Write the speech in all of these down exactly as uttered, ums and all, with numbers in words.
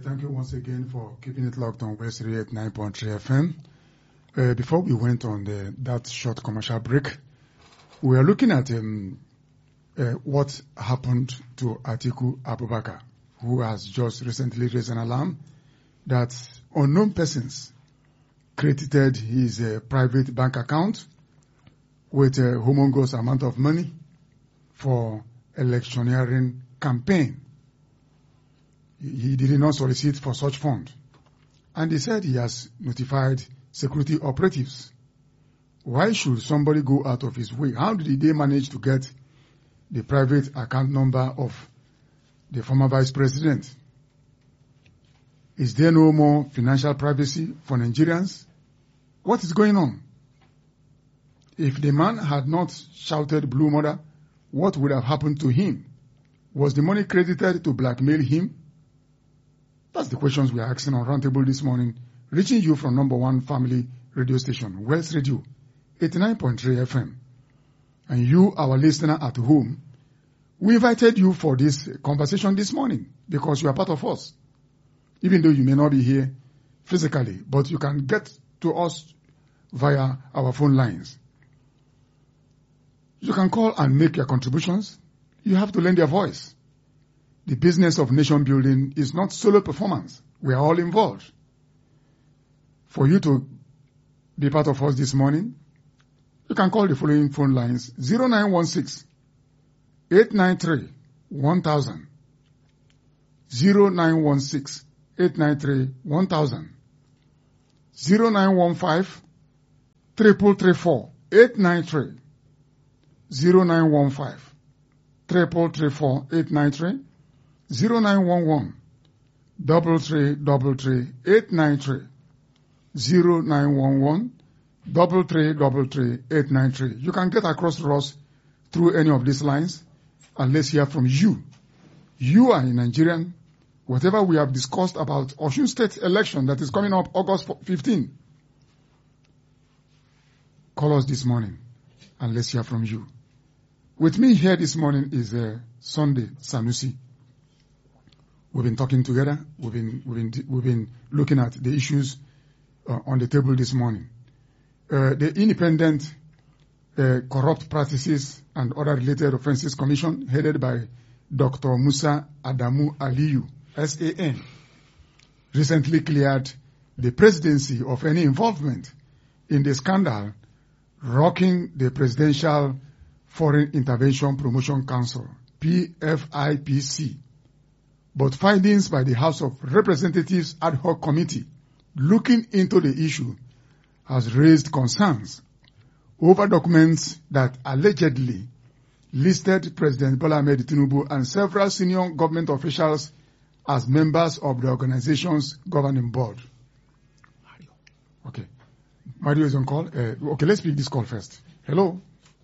thank you once again for keeping it locked on West Radio eighty-nine point three F M. Uh, before we went on the, that short commercial break, we are looking at um, uh, what happened to Atiku Abubakar, who has just recently raised an alarm that unknown persons credited his uh, private bank account with a humongous amount of money for electioneering campaign. He did not solicit for such fund. And he said he has notified security operatives. Why should somebody go out of his way? How did they manage to get the private account number of the former vice president? Is there no more financial privacy for Nigerians? What is going on? If the man had not shouted Blue Mother, what would have happened to him? Was the money credited to blackmail him? That's the questions we are asking on Roundtable this morning, reaching you from number one family radio station, West Radio, eighty-nine point three F M. And you, our listener at home, we invited you for this conversation this morning because you are part of us. Even though you may not be here physically, but you can get to us via our phone lines. You can call and make your contributions. You have to lend your voice. The business of nation building is not solo performance. We are all involved. For you to be part of us this morning, you can call the following phone lines: zero nine one six, eight nine three, one thousand, zero nine one six, eight nine three, one thousand, zero nine one five, three three four, eight nine three, zero nine one five, three three four, eight nine three, zero nine one one, double three double three, eight nine three, zero nine one one, double three double three, eight nine three. You can get across to us through any of these lines, and let's hear from you. You are a Nigerian. Whatever we have discussed about Osun State election that is coming up August fifteenth, call us this morning, and let's hear from you. With me here this morning is uh, Sunday Sanusi. We've been talking together. We've been we've been we've been looking at the issues uh, on the table this morning. Uh, the Independent uh, Corrupt Practices and Other Related Offences Commission, headed by Doctor Musa Adamu Aliyu, S A N, recently cleared the presidency of any involvement in the scandal rocking the Presidential Foreign Intervention Promotion Council, P F I P C. But findings by the House of Representatives Ad Hoc Committee looking into the issue has raised concerns over documents that allegedly listed President Bola Ahmed Tinubu and several senior government officials as members of the organization's governing board. Okay. Mario is on call. Uh, okay, let's pick this call first. Hello?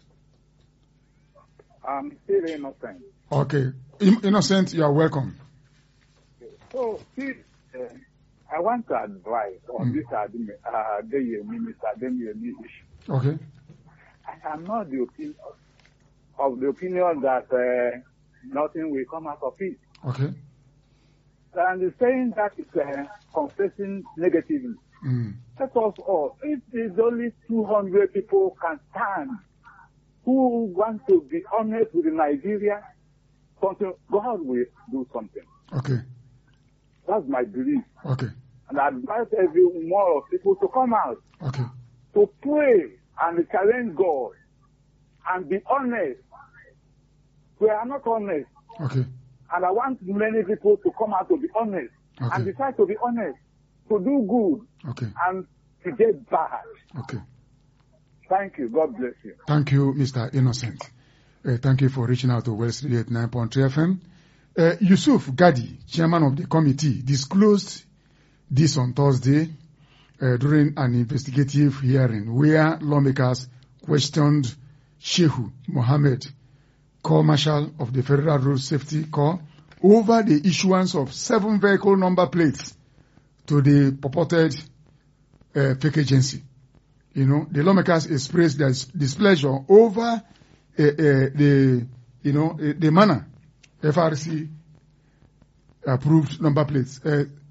I'm still innocent. Okay. In- innocent, you are welcome. So, see, uh, I want to advise on mm. this uh, Mister Adeyemi issue. Okay. I am not the opinion of the opinion that uh, nothing will come out of it. Okay. And saying that is uh, confessing negatively. Mm. Let us all, if there's only two hundred people can stand who want to be honest with Nigeria, something, God will do something. Okay. That's my belief. Okay. And I advise every more of people to come out. Okay. To pray and challenge God and be honest. We are not honest. Okay. And I want many people to come out to be honest. Okay. And decide to be honest. To do good. Okay. And to get bad. Okay. Thank you. God bless you. Thank you, Mister Innocent. Uh, thank you for reaching out to West Radio eighty-nine point three F M. Uh, Yusuf Gadi, chairman of the committee, disclosed this on Thursday uh, during an investigative hearing where lawmakers questioned Shehu Mohammed, Corps Marshal of the Federal Road Safety Corps, over the issuance of seven vehicle number plates to the purported uh, fake agency. You know, the lawmakers expressed their displeasure over uh, uh, the, you know, uh, the manner F R C approved number plates. Uh,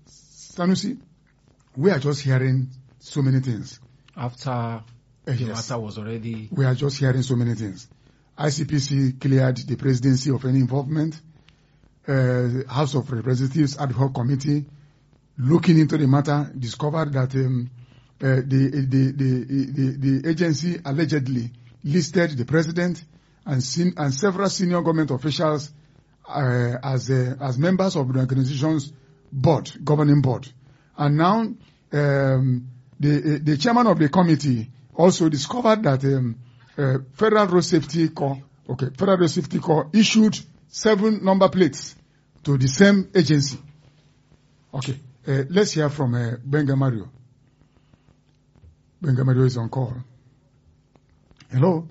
Sanusi, we are just hearing so many things. After Uh, the yes. matter was already... We are just hearing so many things. I C P C cleared the presidency of any involvement. Uh, House of Representatives ad hoc committee looking into the matter discovered that um, uh, the, the, the, the, the agency allegedly listed the president and, sen- and several senior government officials uh, as uh, as members of the organization's board, governing board. And now um, the the chairman of the committee also discovered that um, uh, Federal Road Safety Corps, okay, Federal Road Safety Corps issued seven number plates to the same agency. Okay, uh, let's hear from uh, Benga Mario. Benga Mario is on call. Hello?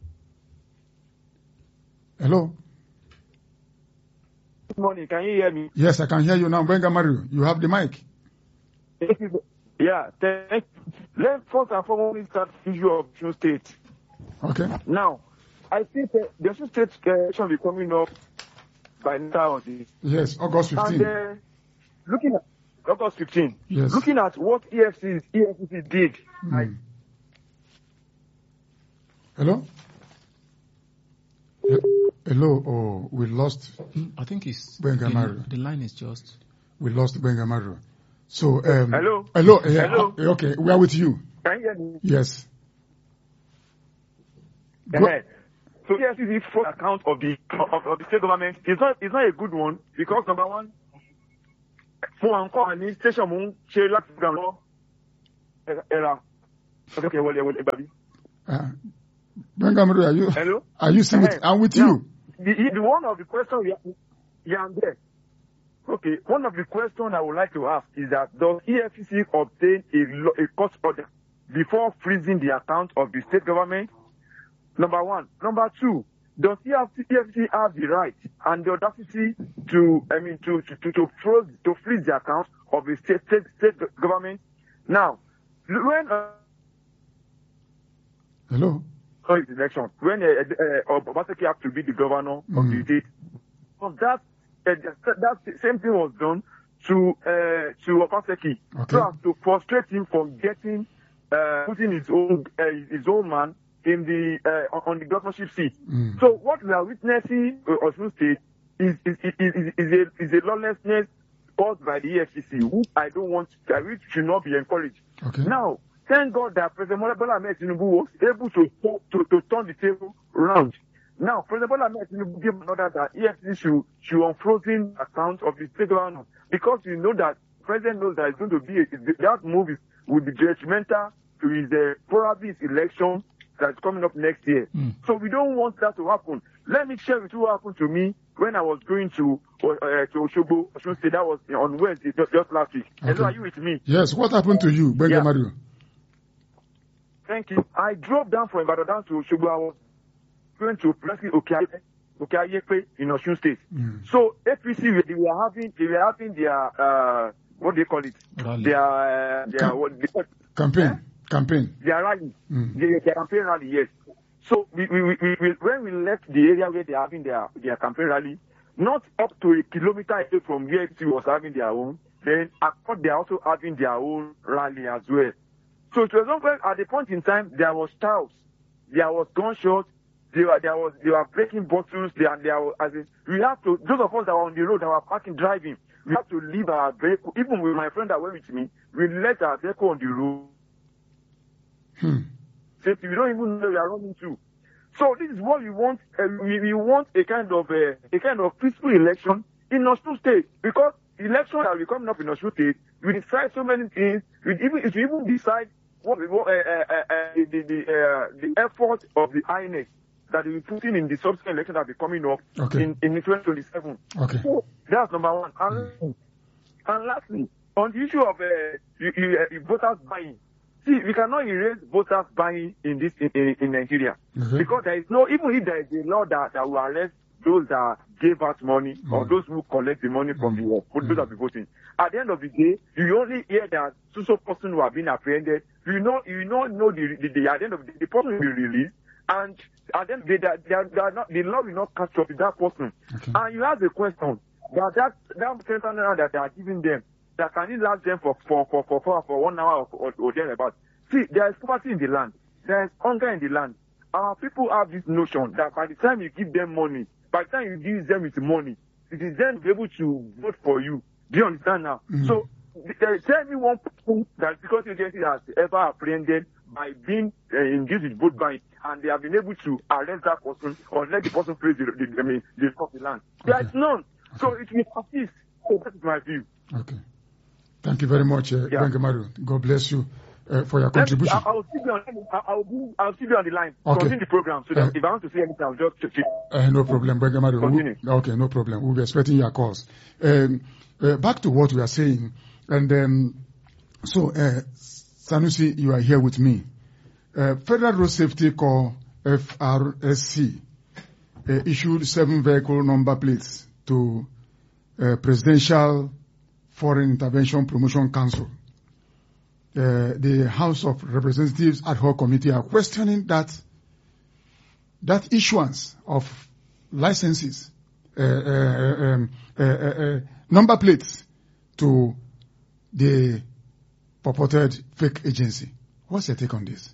Hello? Good morning. Can you hear me? Yes, I can hear you now. Benga Mario, you have the mic. Yeah. Thank Let's first and foremost start the issue of Osun State. Okay. Now, I think uh, the Osun State election will be coming up by now. Yes, August fifteenth. And uh, looking at August fifteenth, Yes. looking at what E F C C, E F C C did. Hmm. I, Hello? He- Hello, oh, we lost, I think it's... Benga the, Mario. the line is just... we lost Benga Mario. So, um, Hello? Hello, yeah, Hello? uh, okay, we are with you. Can you hear me? Yes. Go- Uh-huh. So E F C C fraud account of the of, of the state government is not is not a good one because number one, fún àǹkọ́ administration mò ń ṣe láti gbà lọ ẹ̀rà okay wọlé wọlé baby. Uh, Benga Mario, are you, Hello? are you still with, Uh-huh. I'm with Now, you. The, the one of the question we are, yeah, I'm there. Okay, one of the questions I would like to ask is that does E F C C obtain a, lo- a court order before freezing the account of the state government? Number one. Number two, does E F C C have the right and the audacity to, I mean, to to to, to freeze to freeze the account of the state state, state government? Now, when uh, Hello? sorry, the election, when uh, uh, Obaseki have to be the governor of Mm. the state, so that uh, that same thing was done to uh, to Obaseki, Okay. so as to frustrate him from getting uh, putting his own uh, his own man in the uh, on, on the governorship seat. Mm. So what we are witnessing in Osun State is is, is, is, is a is a lawlessness caused by the E F C C, which I don't want, uh, which should not be encouraged. Okay. Now, thank God that President Bola Ahmed Tinubu was able to, to to turn the table round. Now, President Bola Ahmed Tinubu gave an order that E F C C should should unfrozen account of the state government because you know that President knows that it's going to be a, that move is, will be detrimental to his uh, probably his election that's coming up next year. Mm. So we don't want that to happen. Let me share with you what happened to me when I was going to uh, to Osogbo, Osun State. That was on Wednesday, just, just last week. Okay. Hello, are you with me? Yes, what happened to you, Benga Yeah. Mario? Thank you. I drove down from Ibadan down to Osogbo. I was going to Presley Okeayepe in Osun State. Mm. So A P C, they were having, they were having their, uh, what do they call it? Rally. Their, uh, their, Cam- what, they, Campaign, Eh? campaign. their rally. Mm. Their, their campaign rally, yes. So we, we, we, we, when we left the area where they are having their, their campaign rally, not up to a kilometer away from where A P C was having their own, then Accord, they are also having their own rally as well. So to example, at the point in time, there was chaos, there was gunshots, there were, there was, they were breaking bottles, there, there was, as in, we have to, those of us that were on the road, that were parking, driving, we have to leave our vehicle, even with my friend that went with me, we left our vehicle on the road. Hmm. Safety, we don't even know we are running to. So this is what we want. Uh, we, we want a kind of uh, a kind of peaceful election in Osun State, because elections that will be coming up in Osun State, we decide so many things. We even if we even decide what we want, uh, uh, uh, uh, the the uh, the effort of the I N E C that we put in in the subsequent election that will be coming up Okay. in in twenty twenty-seven. Okay. So that's number one. And, and lastly, on the issue of uh, you, you, uh, voters buying. See, we cannot erase voters buying in this in, in, in Nigeria Mhm. because there is no, even if there is a law that, that will arrest those that gave out money or Mm. those who collect the money from the uh, those that be voting. At the end of the day, you only hear that so so person who have been apprehended. You know, you don't know the, the, the at the end of the day, the person will be released, and at the end of the day, they, they, are- they are not, the law will not catch up with that person. Okay. And you ask the question that that that ten thousand naira that they are giving them, that can it last them for for for for for, for one hour or, or, or thereabout. See, there is poverty in the land. There is hunger in the land. Our people have this notion that by the time you give them money, by the time you give them with money, it is then able to vote for you. Do you understand now? Mm. So, uh, tell me one people that because agency has ever apprehended by being uh, engaged with vote buying, and they have been able to arrest that person or let the person face the, the, I mean, the, the land. Okay. There is none. Okay. So it will persist. So that is my view. Okay. Thank you very much, uh, yeah. Maru. God bless you uh, for your contribution. I, I will still be on. I will. I will still be on the line. Okay. Continue the program so that uh, if I want to say anything, I'll just. Uh, no problem, Maru. Continue. We'll, okay, no problem. We'll be expecting your calls. Um, uh, back to what we are saying, and um, so uh, Sanusi, you are here with me. Uh, Federal Road Safety Corps F R S C uh, issued seven vehicle number plates to uh, Presidential Foreign Intervention Promotion Council. Uh, the House of Representatives ad hoc committee are questioning that that issuance of licenses, uh, uh, um, uh, uh, uh, number plates to the purported fake agency. What's your take on this?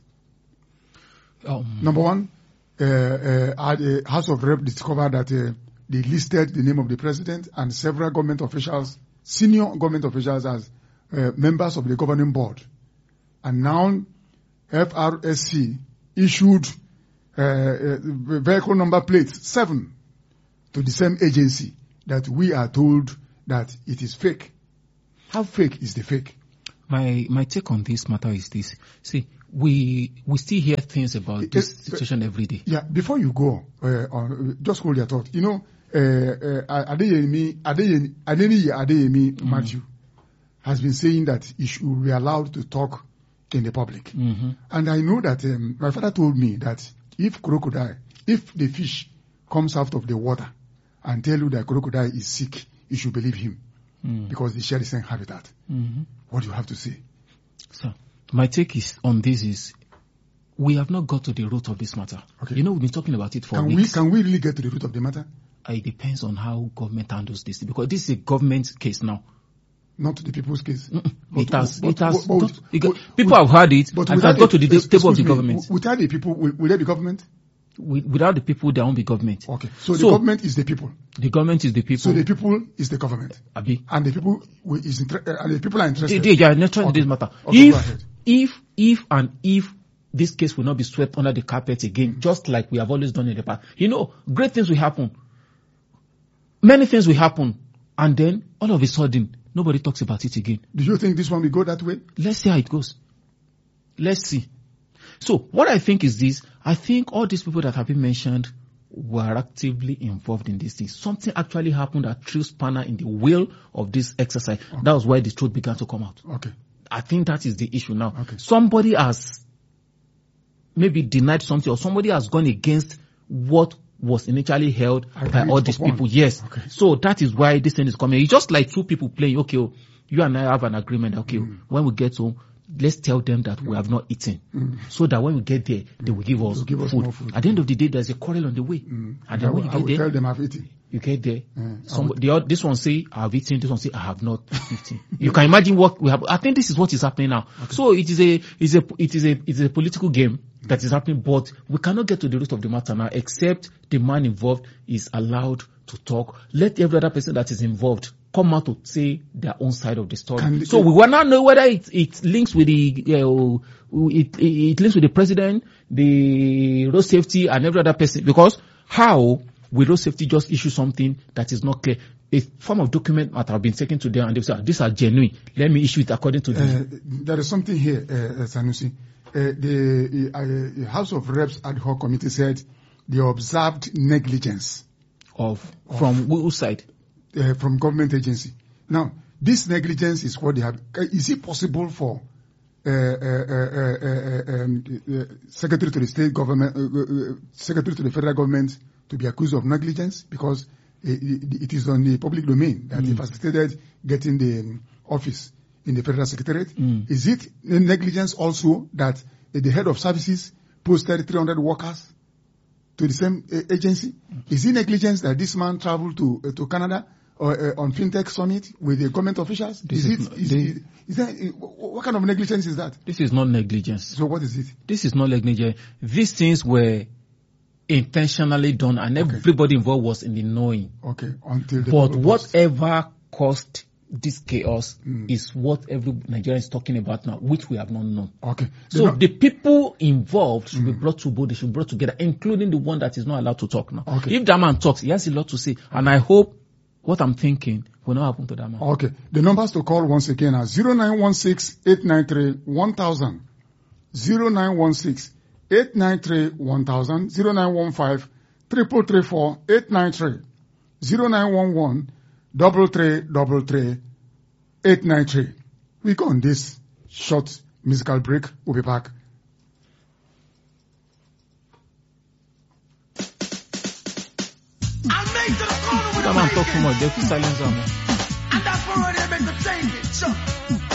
Um, Number one, uh, uh, the House of Rep discovered that uh, they listed the name of the president and several government officials, senior government officials, as uh, members of the governing board. And now F R S C issued uh, uh, vehicle number plates, seven, to the same agency that we are told that it is fake. How fake is the fake? My my take on this matter is this. See, we we still hear things about this uh, situation every day. Yeah, before you go, uh, on, just hold your thought. You know, uh, uh, Adeyemi, Adeyemi, Adeyemi, Adeyemi mm-hmm. Matthew has been saying that he should be allowed to talk in the public. Mm-hmm. And I know that um, my father told me that if crocodile, if the fish comes out of the water and tell you that crocodile is sick, you should believe him. Mm. Because they share the same habitat. Mm-hmm. What do you have to say? So, my take is on this is, we have not got to the root of this matter. Okay. You know, we've been talking about it for can weeks. We, can we really get to the root of the matter? It depends on how government handles this, because this is a government case now. Not the people's case. But, it has. But, it has. but, got, but, it got, but, people have heard it, but and it has got to the excuse table of the me, government. Without the people, will, will there be government? Without the people, there won't be government. Okay. So, so the government is the people. The government is the people. So the people is the government. Abi. And the people is inter- uh, and the people are interested. They, they are not trying okay. this matter. Okay, if, if, if, and if this case will not be swept under the carpet again, mm-hmm. just like we have always done in the past, you know, great things will happen. Many things will happen. And then, all of a sudden, nobody talks about it again. Do you think this one will go that way? Let's see how it goes. Let's see. So, what I think is this. I think all these people that have been mentioned were actively involved in this thing. Something actually happened that threw spanner in the wheel of this exercise. Okay. That was why the truth began to come out. Okay. I think that is the issue now. Okay. Somebody has maybe denied something, or somebody has gone against what was initially held I by all these people. Yes. Okay. So that is why this thing is coming. It's just like two people playing. Okay, oh, you and I have an agreement. Okay, mm. when we get home, let's tell them that we have not eaten, mm. so that when we get there, they will give us, give us food. More food. At the end of the day, there's a quarrel on the way, mm. and then I when you will, get there, tell them I've eaten. You get there. Mm. Some, the, this one say I have eaten. This one say I have not eaten. You can imagine what we have. I think this is what is happening now. Okay. So it is a, it's a, it is a, it is a political game that is happening. But we cannot get to the root of the matter now, except the man involved is allowed to talk. Let every other person that is involved come out to say their own side of the story. Can so we will not know whether it, it links with the uh, it, it, it links with the president, the road safety, and every other person. Because how will road safety just issue something that is not clear? A form of document might have been taken to them, and they say, "These are genuine. Let me issue it according to them." Uh, there is something here, uh, Sanusi. Uh, the uh, House of Reps ad hoc committee said they observed negligence of, of from whose side? Uh, from government agency. Now, this negligence is what they have. Uh, is it possible for uh, uh, uh, uh, um, uh, Secretary to the State Government, uh, uh, Secretary to the Federal Government to be accused of negligence? Because it, it is on the public domain that mm. they facilitated getting the um, office in the Federal Secretariat. Mm. Is it negligence also that uh, the head of services posted three hundred workers to the same uh, agency? Mm. Is it negligence that this man traveled to uh, to Canada uh, uh, on FinTech Summit with the government officials? This Is is it, not- is, they- is, is that, what kind of negligence is that? This is not negligence. So what is it? This is not negligence. These things were intentionally done, and Okay. everybody involved was in the knowing. Okay, until the But bubble burst. whatever caused this chaos Mm. is what every Nigerian is talking about now, which we have not known. Okay. So The no- the people involved should be brought to board. They should be brought together, including the one that is not allowed to talk now. Okay. If that man talks, he has a lot to say, and I hope what I'm thinking will not happen to that man. Okay. The numbers to call once again are zero nine one six, eight nine three, one thousand, zero nine one six, eight nine three, one thousand, zero nine one five, three three four, eight nine three, zero nine one one, double three, double three, eight nine three. We go on this short musical break. We'll be back. I made to the corner with That a man talk bacon. too much. They put silence on me. And that's where they make the change. Sure.